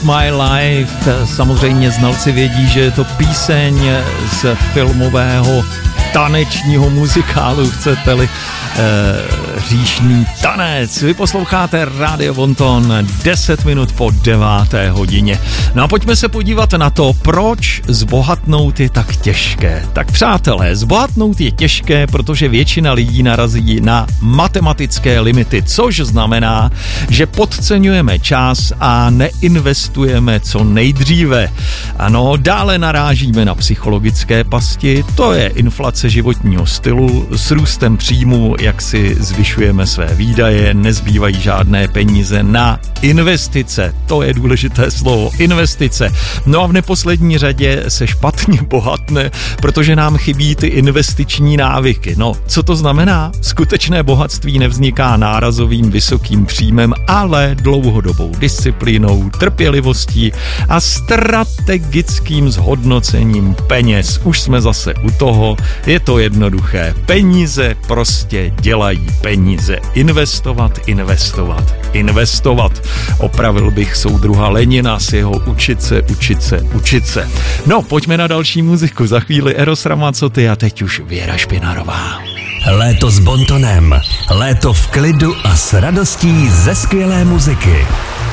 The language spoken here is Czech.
My Life. Samozřejmě znalci vědí, že je to píseň z filmového tanečního muzikálu, chcete-li, Říšný tanec. Vy posloucháte Radio Bonton 10 minut po 9. hodině. No a pojďme se podívat na to, proč zbohatnout je tak těžké. Tak přátelé, zbohatnout je těžké, protože většina lidí narazí na matematické limity, což znamená, že podceňujeme čas a neinvestujeme co nejdříve. Ano, dále narážíme na psychologické pasti, to je inflace životního stylu, s růstem příjmu, jak si zvyšujeme své výdaje, nezbývají žádné peníze na investice. To je důležité slovo, investice. No a v neposlední řadě se špatně bohatne, protože nám chybí ty investiční návyky. No, co to znamená? Skutečné bohatství nevzniká nárazovým vysokým příjmem, ale dlouhodobou disciplínou, trpělivostí a strategickým zhodnocením peněz. Už jsme zase u toho, je to jednoduché. Peníze prostě dělají peníze. Investovat, investovat, investovat. Opravil bych soudruha Lenina s jeho učit se. No, pojďme na další muziku. Za chvíli Eros Ramazzotti a teď už Věra Špinarová. Léto s Bontonem. Léto v klidu a s radostí ze skvělé muziky.